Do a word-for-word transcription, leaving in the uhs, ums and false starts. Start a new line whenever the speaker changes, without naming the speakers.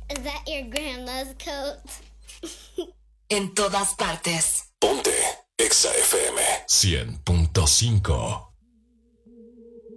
Is that your grandma's coat?
En todas partes.
Ponte Exa F M cien punto cinco.